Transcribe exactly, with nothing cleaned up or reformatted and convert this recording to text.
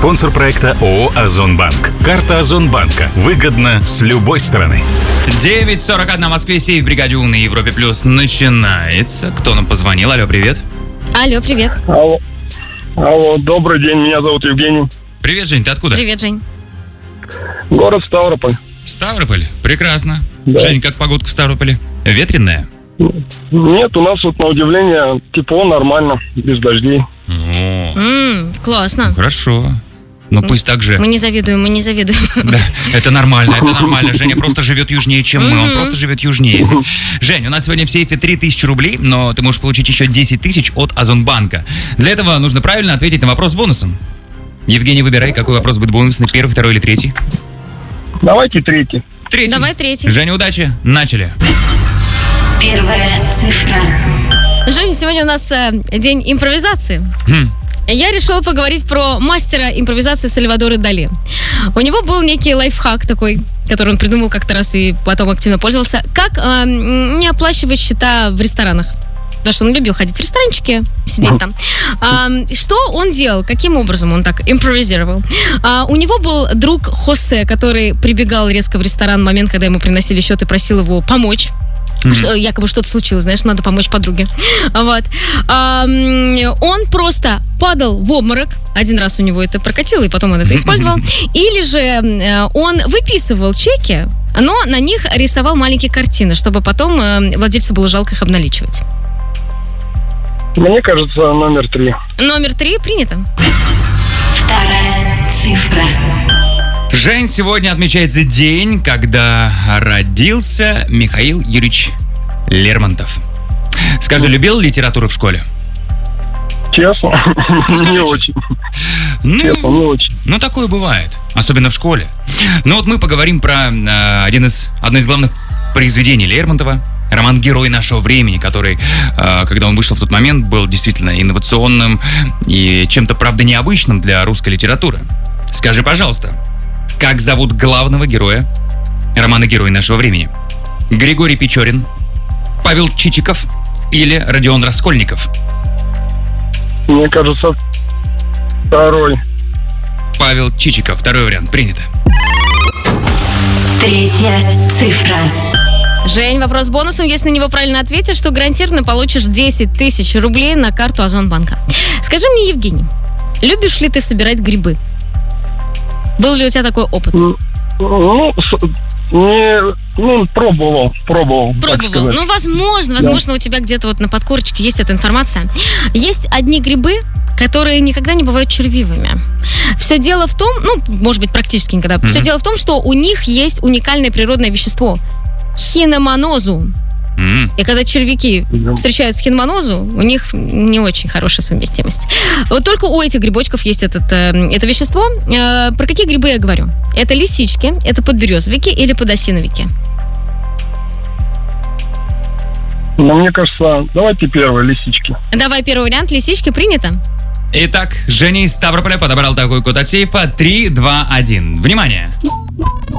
Спонсор проекта ООО «Озонбанк». Карта Озонбанка. Выгодно с любой стороны. девять сорок один в Москве, сейф бригаде У на Европе Плюс начинается. Кто нам позвонил? Алло, привет. Алло, привет. Алло. Алло, добрый день, меня зовут Евгений. Привет, Жень, ты откуда? Привет, Жень. Город Ставрополь. Ставрополь? Прекрасно. Да. Жень, как погодка в Ставрополе? Ветреная? Нет, у нас вот на удивление тепло, нормально, без дождей. О, М, классно. хорошо. Ну пусть так же. Мы не завидуем, мы не завидуем. Да, это нормально, это нормально. Женя просто живет южнее, чем мы. Он просто живет южнее. Жень, у нас сегодня в сейфе три тысячи рублей, но ты можешь получить еще десять тысяч от Озонбанка. Для этого нужно правильно ответить на вопрос с бонусом. Евгений, выбирай, какой вопрос будет бонусный, первый, второй или третий. Давайте третий. Третий. Давай третий. Женя, удачи. Начали. Первая цифра. Жень, сегодня у нас э, день импровизации. Хм. Я решила поговорить про мастера импровизации Сальвадора Дали. У него был некий лайфхак такой, который он придумал как-то раз и потом активно пользовался. Как э, не оплачивать счета в ресторанах. Потому что он любил ходить в ресторанчики, сидеть там. А, что он делал? Каким образом он так импровизировал? А, у него был друг Хосе, который прибегал резко в ресторан в момент, когда ему приносили счет и просил его помочь. Mm-hmm. Что, якобы что-то случилось, знаешь, надо помочь подруге. Вот. А, он просто падал в обморок. Один раз у него это прокатило, и потом он это использовал. Или же он выписывал чеки, но на них рисовал маленькие картины, чтобы потом владельцу было жалко их обналичивать. Мне кажется, номер три. Номер три принято. Вторая цифра. Жень, сегодня отмечается день, когда родился Михаил Юрьевич Лермонтов. Скажи, любил литературу в школе? Честно? скажи, Не честно. очень. Ну, Честно, не очень. ну, такое бывает, особенно в школе. Ну вот мы поговорим про э, один из, одно из главных произведений Лермонтова. Роман «Герой нашего времени», который, э, когда он вышел в тот момент, был действительно инновационным и чем-то, правда, необычным для русской литературы. Скажи, пожалуйста, как зовут главного героя романа «Герой нашего времени»? Григорий Печорин, Павел Чичиков или Родион Раскольников? Мне кажется, второй. Павел Чичиков. Второй вариант. Принято. Третья цифра. Жень, вопрос с бонусом. Если на него правильно ответишь, то гарантированно получишь десять тысяч рублей на карту Озонбанка. Скажи мне, Евгений, любишь ли ты собирать грибы? Был ли у тебя такой опыт? Ну, с- не, ну, пробовал, пробовал. так Пробовал. сказать. Ну, возможно, возможно, у тебя где-то вот на подкорочке есть эта информация. Есть одни грибы, которые никогда не бывают червивыми. Все дело в том, ну, может быть, практически никогда. Мгм. Все дело в том, что у них есть уникальное природное вещество – хиномонозу. М. И когда червяки Мгм. встречают с хиномонозу, у них не очень хорошая совместимость. Вот только у этих грибочков есть этот, э, это вещество. Э, про какие грибы я говорю? Это лисички, это подберезовики или подосиновики? Но мне кажется, давайте первые лисички. Давай первый вариант. Лисички принято. Итак, Женя из Ставрополя подобрал такой код от сейфа три два один. Внимание!